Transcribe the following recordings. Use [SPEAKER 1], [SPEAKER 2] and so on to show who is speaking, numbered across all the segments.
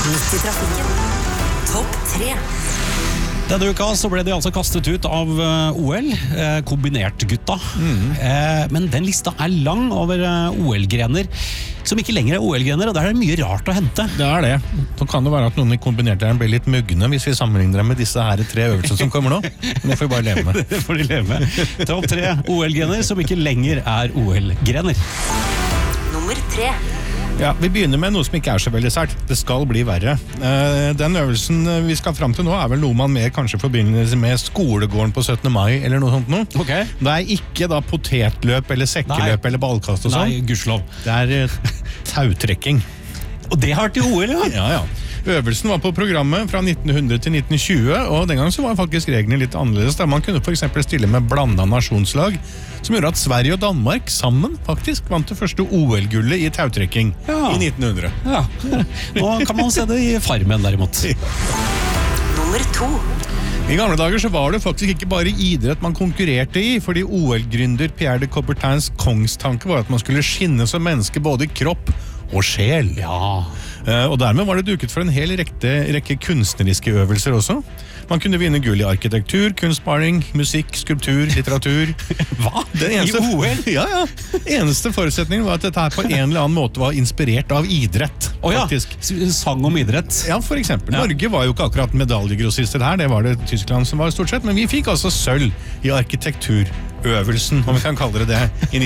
[SPEAKER 1] Midt i trafikken. Topp 3.
[SPEAKER 2] Denne uka så ble de altså kastet ut av OL, kombinert-gutta. Men den lista er lang over OL-grener som ikke lenger er OL-grener, og der er det mye rart å hente.
[SPEAKER 3] Det er det. Så kan det være at noen i kombinert-grener blir litt mugne hvis vi sammenligner dem med disse her 3 øvelsene som kommer nå. Men det får vi bare leve med.
[SPEAKER 2] Det får de leve med. Topp 3 OL-grener som ikke lenger er OL-grener.
[SPEAKER 1] Nummer 3.
[SPEAKER 3] Ja, vi begynner med noe som ikke er så veldig sært. Det skal bli verre. Den øvelsen vi skal frem til nå er vel noe man mer kanskje forbindelse med skolegården på 17. mai eller noe sånt nå.
[SPEAKER 2] Okay.
[SPEAKER 3] Det er ikke da potetløp eller sekkeløp eller ballkast og sånn.
[SPEAKER 2] Nei, gudskjelov.
[SPEAKER 3] Det er tautrekking.
[SPEAKER 2] Og det har vært i OL, ja?
[SPEAKER 3] Ja, ja. Øvelsen var på programmet fra 1900 til 1920, og den gang så var faktisk reglene litt annerledes. Der man kunne for eksempel stille med blandet nasjonslag, som gjorde at Sverige og Danmark sammen faktisk vant det første OL-gullet i tautrekking i 1900.
[SPEAKER 2] Ja, nå kan man se det i Farmen derimot.
[SPEAKER 1] Nummer 2.
[SPEAKER 3] I gamle dager så var det faktisk ikke bare idrett man konkurrerte i, fordi OL-gründer Pierre de Coubertins kongstanke var at man skulle skinne som menneske både i kropp og sjel.
[SPEAKER 2] Ja.
[SPEAKER 3] Og dermed var det duket for en hel rekke kunstneriske øvelser også. Man kunne vinne gull i arkitektur, kunstmaling, musikk, skulptur, litteratur.
[SPEAKER 2] Hva?
[SPEAKER 3] I
[SPEAKER 2] OL?
[SPEAKER 3] Ja, ja. Eneste forutsetningen var at dette her på en eller annen måte var inspirert av idrett, faktisk.
[SPEAKER 2] Sang om idrett.
[SPEAKER 3] Ja, for eksempel. Norge var jo ikke akkurat medaljegrossister her, det var det Tyskland som var stort sett, men vi fikk altså sølv i arkitekturøvelsen, om vi kan kalle det, i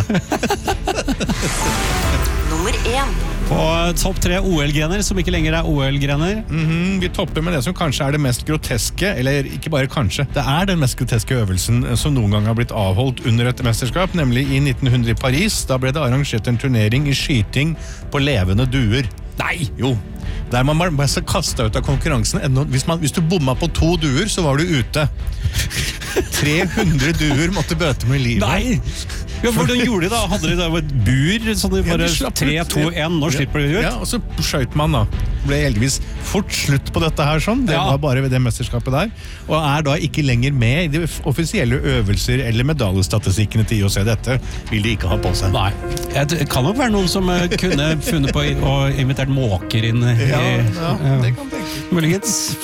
[SPEAKER 3] 1920.
[SPEAKER 1] Nummer 1.
[SPEAKER 2] På topp 3 OL-grener som ikke lenger er OL-grener.
[SPEAKER 3] Vi topper med det som kanskje er det mest groteske, eller ikke bare kanskje, det er den mest groteske øvelsen som noen gang har blitt avholdt under et mesterskap, nemlig i 1900 i Paris. Da ble det arrangert en turnering i skyting på levende duer.
[SPEAKER 2] Nei!
[SPEAKER 3] Jo, der man ble så kastet ut av konkurransen. Hvis du bomma på 2 duer, så var du ute. 300 duer måtte bøte med livet.
[SPEAKER 2] Nei! Ja, hvordan gjorde de da? Hadde de da et bur, sånn de bare 3, 2, 1, nå slipper de ut?
[SPEAKER 3] Ja, og så skjøt man da. Det ble heldigvis fort slutt på dette her sånn. Det var bare ved det mesterskapet der. Og er da ikke lenger med i de offisielle øvelser eller medaljestatistikkene til IOC. Dette vil de ikke ha på seg.
[SPEAKER 2] Nei. Det kan nok være noen som kunne funnet på å invitere måker inn i
[SPEAKER 3] det kan tenke.
[SPEAKER 2] muligens.